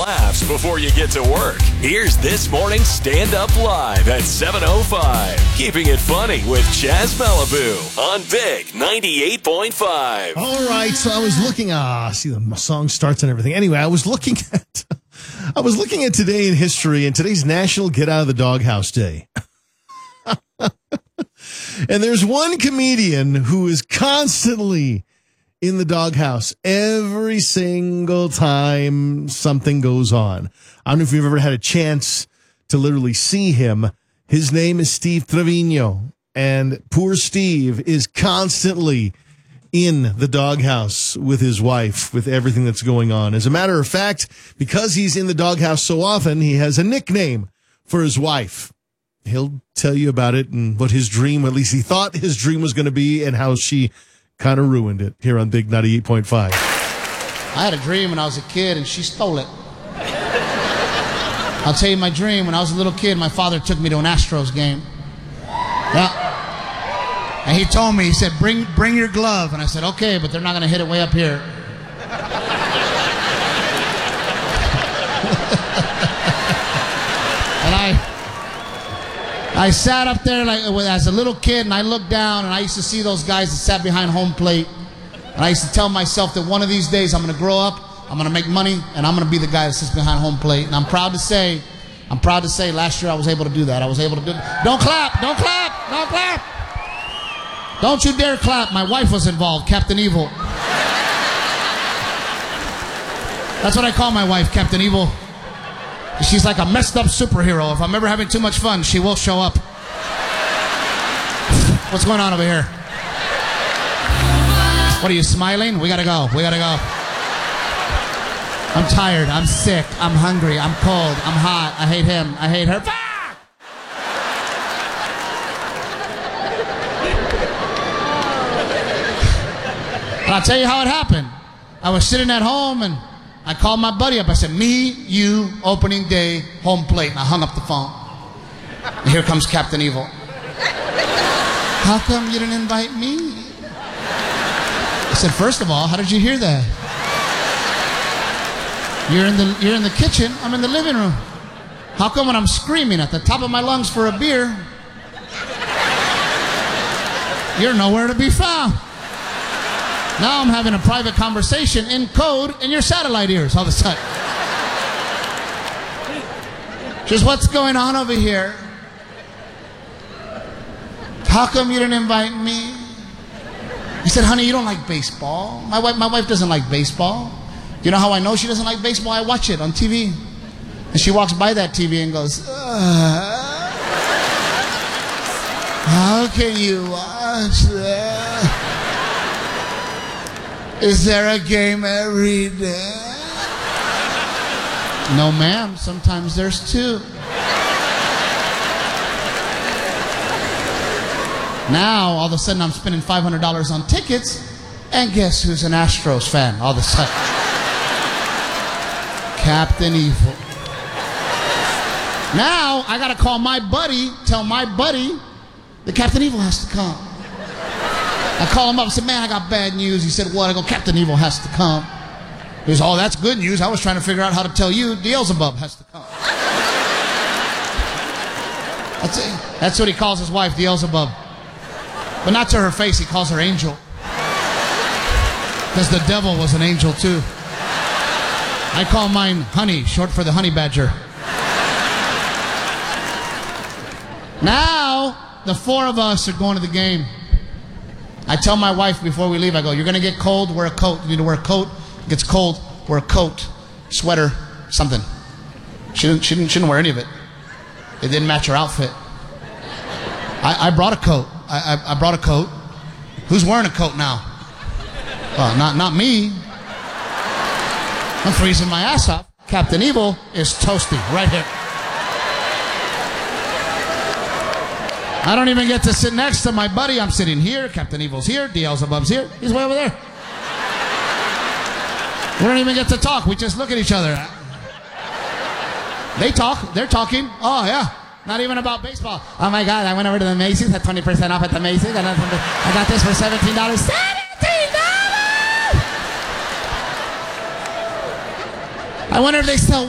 laughs before you get to work. Here's this morning's Stand Up Live at 7:05. Keeping it funny with Chaz Malibu on Big 98.5. All right, so I was looking, see the song starts and everything. Anyway, I was looking at today in history, and today's National Get Out of the Doghouse Day. And there's one comedian who is constantly in the doghouse every single time something goes on. I don't know if you've ever had a chance to literally see him. His name is Steve Trevino, and poor Steve is constantly in the doghouse with his wife, with everything that's going on. As a matter of fact, because he's in the doghouse so often, he has a nickname for his wife. He'll tell you about it and what his dream, at least he thought his dream was going to be, and how she kind of ruined it here on Big 98.5. I had a dream when I was a kid, and she stole it. I'll tell you my dream. When I was a little kid, my father took me to an Astros game. Yeah. And he told me, he said, bring your glove. And I said, okay, but they're not going to hit it way up here. And I sat up there as a little kid, and I looked down, and I used to see those guys that sat behind home plate. And I used to tell myself that one of these days I'm going to grow up, I'm going to make money, and I'm going to be the guy that sits behind home plate. And I'm proud to say last year I was able to do that. I was able to do it. Don't clap, don't clap, don't clap. Don't you dare clap. My wife was involved, Captain Evil. That's what I call my wife, Captain Evil. She's like a messed up superhero. If I'm ever having too much fun, she will show up. What's going on over here? What are you, smiling? We gotta go. We gotta go. I'm tired. I'm sick. I'm hungry. I'm cold. I'm hot. I hate him. I hate her. Fuck! And I'll tell you how it happened. I was sitting at home, and I called my buddy up. I said, me, you, opening day, home plate. And I hung up the phone. And here comes Captain Evil. How come you didn't invite me? I said, first of all, how did you hear that? You're in the kitchen. I'm in the living room. How come when I'm screaming at the top of my lungs for a beer, you're nowhere to be found? Now I'm having a private conversation in code in your satellite ears all of a sudden. Just what's going on over here? How come you didn't invite me? He said, honey, you don't like baseball. My wife doesn't like baseball. You know how I know she doesn't like baseball? I watch it on TV. And she walks by that TV and goes, how can you watch that? Is there a game every day? No, ma'am. Sometimes there's two. Now, all of a sudden, I'm spending $500 on tickets, and guess who's an Astros fan all of a sudden? Captain Evil. Now, I got to call my buddy, tell my buddy that Captain Evil has to come. I call him up and said, man, I got bad news. He said, what? I go, Captain Evil has to come. He goes, oh, that's good news. I was trying to figure out how to tell you Beelzebub has to come. That's what he calls his wife, Beelzebub. But not to her face, he calls her Angel. Because the devil was an angel too. I call mine Honey, short for the honey badger. Now, the four of us are going to the game. I tell my wife before we leave, I go, you're going to get cold, wear a coat. You need to wear a coat. It gets cold, wear a coat, sweater, something. She didn't wear any of it. It didn't match her outfit. I brought a coat. I brought a coat. Who's wearing a coat now? Not me. I'm freezing my ass off. Captain Evil is toasty right here. I don't even get to sit next to my buddy. I'm sitting here. Captain Evil's here. Beelzebub's here. He's way over there. We don't even get to talk. We just look at each other. They talk. They're talking. Oh, yeah. Not even about baseball. Oh, my God. I went over to the Macy's. Had 20% off at the Macy's. And I got this for $17. $17! I wonder if they sell